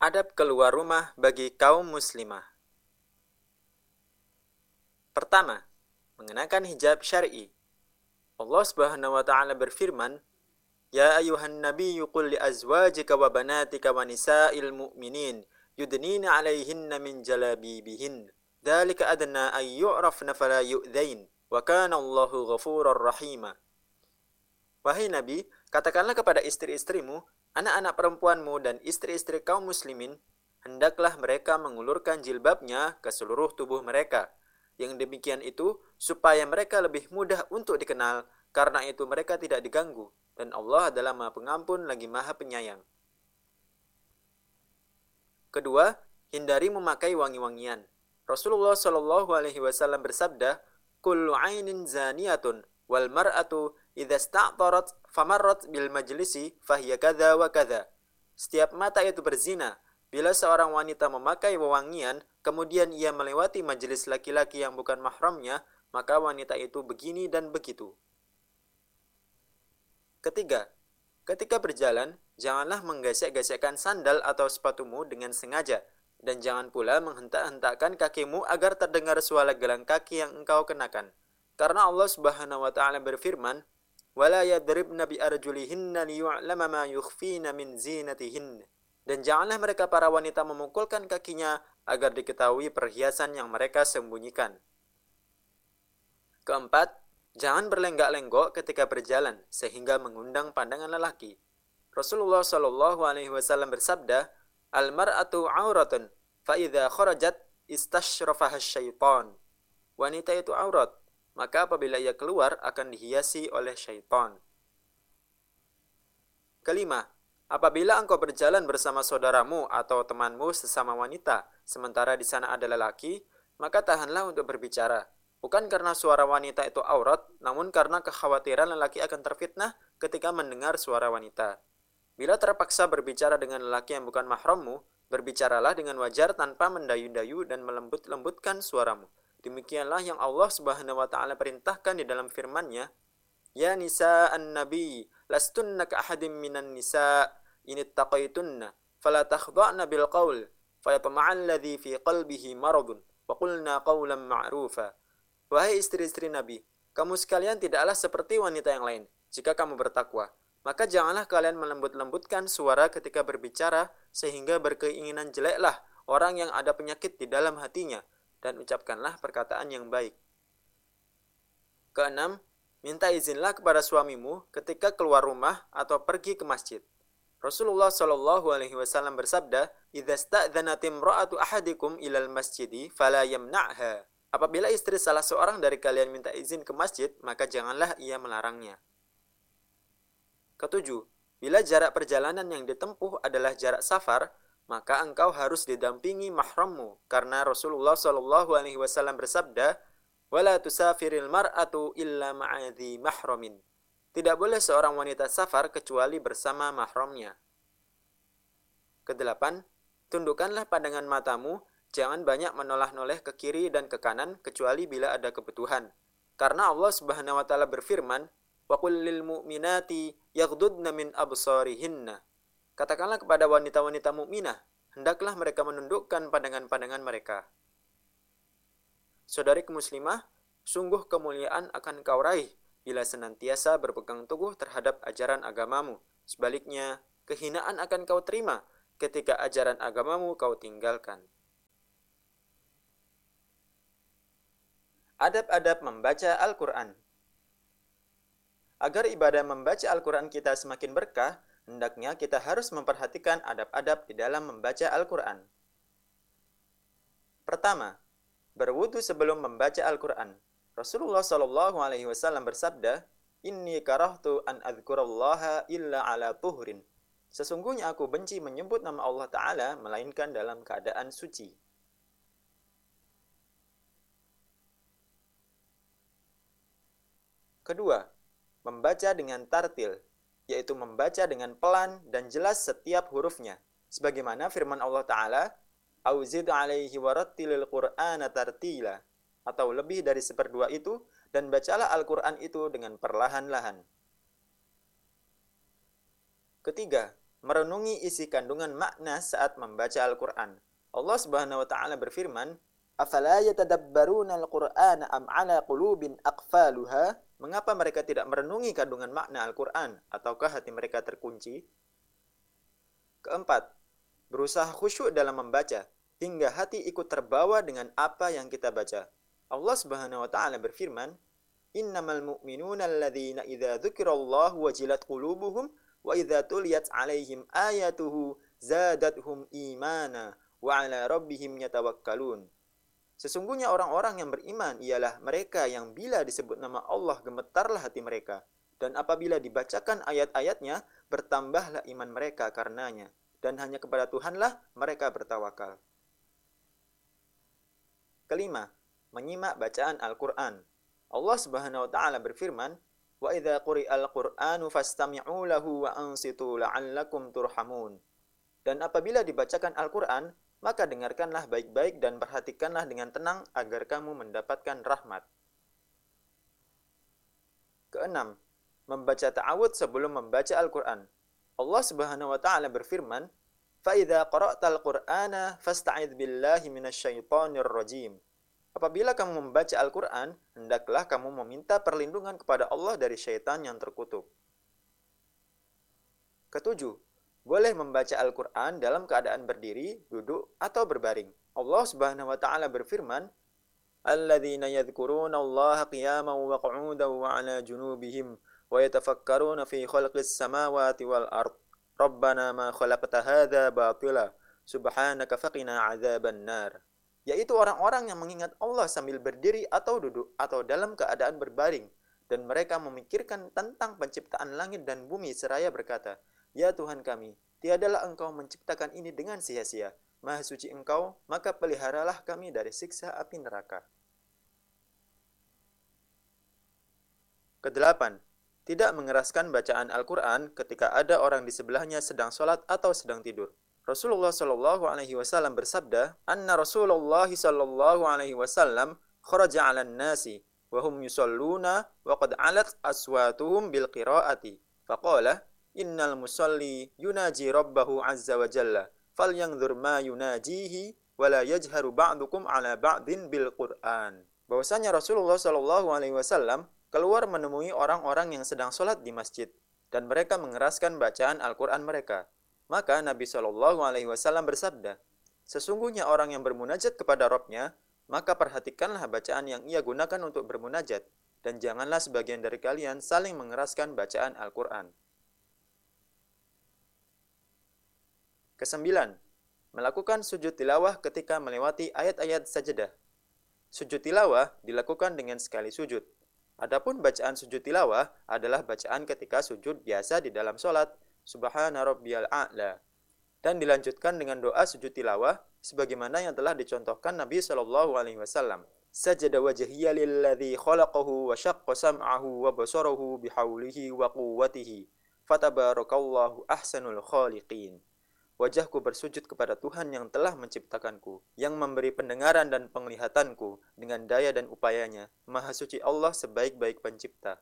Adab keluar rumah bagi kaum muslimah. Pertama, mengenakan hijab syar'i. Allah Subhanahu wa taala berfirman, "Ya ayuhan nabiyyu qul li azwajika wa banatika wa nisa'il mu'minin yudnina 'alaihinna min jalabibihin. Dzalika adna ay yu'rafna fala yu'dzain. Wa kana Allahu ghafurar rahima." Wahai Nabi, katakanlah kepada istri-istrimu, anak-anak perempuanmu dan istri-istri kaum muslimin, hendaklah mereka mengulurkan jilbabnya ke seluruh tubuh mereka. Yang demikian itu supaya mereka lebih mudah untuk dikenal, karena itu mereka tidak diganggu, dan Allah adalah Maha Pengampun lagi Maha Penyayang. Kedua, hindari memakai wangi-wangian. Rasulullah Shallallahu Alaihi Wasallam bersabda, "Kullu ainin zaniyatun wal mar'atu idza sta'tarat famarrat bil majlisi fahiya kadza wa kadza." Setiap mata itu berzina. Bila seorang wanita memakai wewangian, kemudian ia melewati majelis laki-laki yang bukan mahramnya, maka wanita itu begini dan begitu. Ketiga, ketika berjalan, janganlah menggesek-gesekkan sandal atau sepatumu dengan sengaja, dan jangan pula menghentak-hentakkan kakimu agar terdengar suara gelang kaki yang engkau kenakan. Karena Allah Subhanahu wa taala berfirman, "Wala yadribna bi arjulihinna liyu'lama ma yukhfina min zinatihin." Dan janganlah mereka para wanita memukulkan kakinya agar diketahui perhiasan yang mereka sembunyikan. Keempat, jangan berlenggak-lenggok ketika berjalan sehingga mengundang pandangan lelaki. Rasulullah Shallallahu Alaihi Wasallam bersabda, "Al-mar'atu auratun, fa idza kharajat istashrafaha syaitan." Wanita itu aurat, maka apabila ia keluar akan dihiasi oleh syaitan. Kelima, apabila engkau berjalan bersama saudaramu atau temanmu sesama wanita, sementara di sana ada lelaki, maka tahanlah untuk berbicara. Bukan karena suara wanita itu aurat, namun karena kekhawatiran lelaki akan terfitnah ketika mendengar suara wanita. Bila terpaksa berbicara dengan lelaki yang bukan mahrammu, berbicaralah dengan wajar tanpa mendayu-dayu dan melembut-lembutkan suaramu. Demikianlah yang Allah Subhanahu wa taala perintahkan di dalam firman-Nya, "Ya nisa'an nabi, lastunna ka ahadim minan nisa' in ittaqaytunna, fala takhda'na bil qaul, fayatma'al ladzi fi qalbihi maradun, wa qulna qawlan ma'rufa." Wahai istri-istri Nabi, kamu sekalian tidaklah seperti wanita yang lain. Jika kamu bertakwa, maka janganlah kalian melembut-lembutkan suara ketika berbicara, sehingga berkeinginan jeleklah orang yang ada penyakit di dalam hatinya, dan ucapkanlah perkataan yang baik. Keenam, minta izinlah kepada suamimu ketika keluar rumah atau pergi ke masjid. Rasulullah Shallallahu Alaihi Wasallam bersabda, "Idza sta'dzanat imra'atu ahadikum ilal masjidi, fala yamna'ha." Apabila istri salah seorang dari kalian minta izin ke masjid, maka janganlah ia melarangnya. Ketujuh, bila jarak perjalanan yang ditempuh adalah jarak safar, maka engkau harus didampingi mahrammu, karena Rasulullah Shallallahu Alaihi Wasallam bersabda, "Wala tusafiril mar'atu illa ma'adhi mahramin." Tidak boleh seorang wanita safar kecuali bersama mahramnya. Kedelapan, tundukkanlah pandangan matamu, jangan banyak menoleh-noleh ke kiri dan ke kanan kecuali bila ada kebutuhan. Karena Allah Subhanahu wa taala berfirman, "Wa qul lil mu'minati yaghdudna min absarihinna." Katakanlah kepada wanita-wanita mukminah, hendaklah mereka menundukkan pandangan-pandangan mereka. Saudariku muslimah, sungguh kemuliaan akan kau raih bila senantiasa berpegang teguh terhadap ajaran agamamu. Sebaliknya, kehinaan akan kau terima ketika ajaran agamamu kau tinggalkan. Adab-adab membaca Al-Quran. Agar ibadah membaca Al-Quran kita semakin berkah, hendaknya kita harus memperhatikan adab-adab di dalam membaca Al-Quran. Pertama, berwudu sebelum membaca Al-Quran. Rasulullah Shallallahu Alaihi Wasallam bersabda, "Inni karahtu an adzkurallaha illa ala tuhrin." Sesungguhnya aku benci menyebut nama Allah Ta'ala melainkan dalam keadaan suci. Kedua, membaca dengan tartil, yaitu membaca dengan pelan dan jelas setiap hurufnya. Sebagaimana firman Allah Ta'ala, "Auzid alaihi warattilil Qur'ana tartila." Atau lebih dari seperdua itu, dan bacalah Al-Quran itu dengan perlahan-lahan. Ketiga, merenungi isi kandungan makna saat membaca Al-Quran. Allah Subhanahu wa Ta'ala berfirman, "Afala yatadabbaruna al-Qur'ana am 'ala qulubin aqfaluha?" Mengapa mereka tidak merenungi kandungan makna Al-Quran? Ataukah hati mereka terkunci? Keempat, berusaha khusyuk dalam membaca, hingga hati ikut terbawa dengan apa yang kita baca. Allah Subhanahu wa Ta'ala berfirman, "Innamal mu'minuna alladzina idza dzukirallahu wajilat qulubuhum wa idza tuliyat 'alaihim ayatuhu zadathum imana wa 'ala rabbihim yatawakkalun." Sesungguhnya orang-orang yang beriman ialah mereka yang bila disebut nama Allah gemetarlah hati mereka, dan apabila dibacakan ayat-ayatnya bertambahlah iman mereka karenanya, dan hanya kepada Tuhanlah mereka bertawakal. Kelima, menyimak bacaan Al-Quran. Allah Subhanahu wa Ta'ala berfirman, "Wa idza quri'al Qur'anu fastami'u lahu wa ansitu la'allakum turhamun." Dan apabila dibacakan Al-Quran, maka dengarkanlah baik-baik dan perhatikanlah dengan tenang agar kamu mendapatkan rahmat. Keenam, membaca ta'awudz sebelum membaca Al-Quran. Allah Subhanahu wa Ta'ala berfirman, "Fa'idza qara'tal Qur'ana fasta'idz billahi minasyaitonir rajim." Apabila kamu membaca Al-Quran, hendaklah kamu meminta perlindungan kepada Allah dari syaitan yang terkutuk. Ketujuh, boleh membaca Al-Quran dalam keadaan berdiri, duduk, atau berbaring. Allah Subhanahu wa Ta'ala berfirman, "Alladzina yadhkuruna Allah qiyaman wa qu'udan wa 'ala junubihim wa yatafakkaruna fi khalqis samawati wal ard. Rabbana ma khalaqta hadza batila, subhanaka faqina 'adzaban nar." Yaitu orang-orang yang mengingat Allah sambil berdiri atau duduk atau dalam keadaan berbaring, dan mereka memikirkan tentang penciptaan langit dan bumi seraya berkata, "Ya Tuhan kami, tiadalah Engkau menciptakan ini dengan sia-sia. Maha suci Engkau, maka peliharalah kami dari siksa api neraka." Kedelapan, tidak mengeraskan bacaan Al-Quran ketika ada orang di sebelahnya sedang sholat atau sedang tidur. Rasulullah Shallallahu Alaihi Wasallam bersabda, "Anna Rasulullah Shallallahu Alaihi Wasallam kharaja 'alan nasi wa hum yusalluna wa qad 'alat aswatuhum bil qira'ati. Faqala, innal musalli yunaji rabbahu azza wa jalla, falyanzur ma yunajihi wa la yajharu ba'dukum 'ala ba'din bil Qur'an." Bahwasanya Rasulullah Shallallahu Alaihi Wasallam keluar menemui orang-orang yang sedang sholat di masjid, dan mereka mengeraskan bacaan Al-Quran mereka. Maka Nabi Shallallahu Alaihi Wasallam bersabda, "Sesungguhnya orang yang bermunajat kepada Rabb-Nya, maka perhatikanlah bacaan yang ia gunakan untuk bermunajat, dan janganlah sebagian dari kalian saling mengeraskan bacaan Al-Quran." Kesembilan, melakukan sujud tilawah ketika melewati ayat-ayat sajadah. Sujud tilawah dilakukan dengan sekali sujud. Adapun bacaan sujud tilawah adalah bacaan ketika sujud biasa di dalam sholat, Subhana rabbiyal a'la, dan dilanjutkan dengan doa sujud tilawah sebagaimana yang telah dicontohkan Nabi Shallallahu Alaihi Wasallam. "Sajada wajhiya lilladzi khalaqahu wa syaqqa sam'ahu wa basarahu bihaulihi wa quwwatihi, fatabarakallahu ahsanul khaliqin." Wajahku bersujud kepada Tuhan yang telah menciptakanku, yang memberi pendengaran dan penglihatanku dengan daya dan upayanya. Maha suci Allah sebaik-baik pencipta.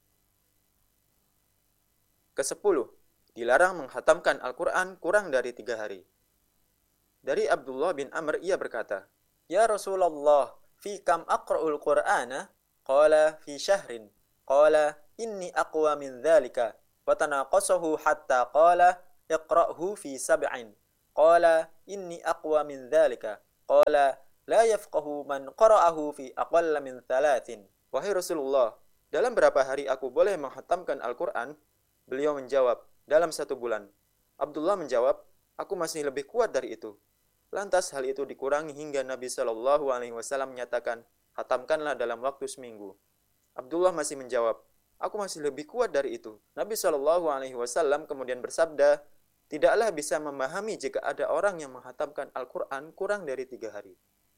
Kesepuluh, dilarang menghatamkan Al-Quran kurang dari 3 hari. Dari Abdullah bin Amr ia berkata, "Ya Rasulullah, fi kam aqra'ul Qur'ana?" Qala fi syahrin. Qala inni aqwa min dhalika. Wa tanaqasahu hatta qala iqra'hu fi sab'in. Qala inni aqwa min dhalika. Qala la yafqahu man qara'ahu fi aqalla min 3. Wahai Rasulullah, dalam berapa hari aku boleh menghatamkan Al-Quran? Beliau menjawab, dalam 1 bulan. Abdullah menjawab, aku masih lebih kuat dari itu. Lantas hal itu dikurangi hingga Nabi Shallallahu Alaihi Wasallam menyatakan, hatamkanlah dalam waktu seminggu. Abdullah masih menjawab, aku masih lebih kuat dari itu. Nabi Shallallahu Alaihi Wasallam kemudian bersabda, tidaklah bisa memahami jika ada orang yang menghatamkan Al-Quran kurang dari 3 hari.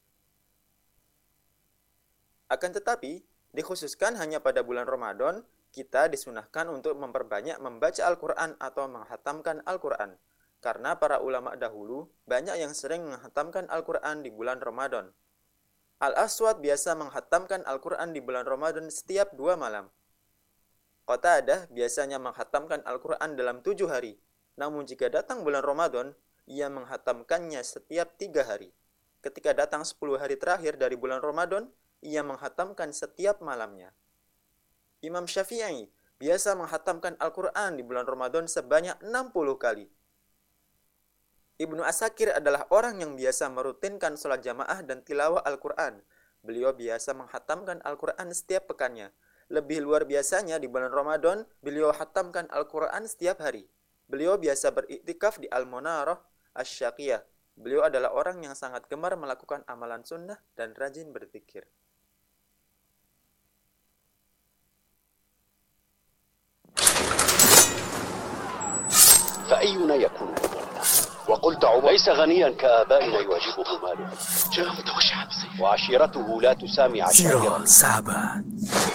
Akan tetapi, dikhususkan hanya pada bulan Ramadan, kita disunahkan untuk memperbanyak membaca Al-Quran atau menghatamkan Al-Quran. Karena para ulama dahulu banyak yang sering menghatamkan Al-Quran di bulan Ramadan. Al-Aswad biasa menghatamkan Al-Quran di bulan Ramadan setiap 2 malam. Qatadah biasanya menghatamkan Al-Quran dalam 7 hari. Namun jika datang bulan Ramadan, ia menghatamkannya setiap 3 hari. Ketika datang 10 hari terakhir dari bulan Ramadan, ia menghatamkan setiap malamnya. Imam Syafi'i biasa menghatamkan Al-Quran di bulan Ramadan sebanyak 60 kali. Ibnu Asakir adalah orang yang biasa merutinkan sholat jamaah dan tilawah Al-Quran. Beliau biasa menghatamkan Al-Quran setiap pekannya. Lebih luar biasanya di bulan Ramadan, beliau hatamkan Al-Quran setiap hari. Beliau biasa beriktikaf di Al-Munarah Asy-Syaqiyah. Beliau adalah orang yang sangat gemar melakukan amalan sunnah dan rajin berzikir. فأينا يكون وقلت عمر ليس غنيا كآبائنا يواجبه ماله وعشيرته لا تسامي عشائره. Sahabat.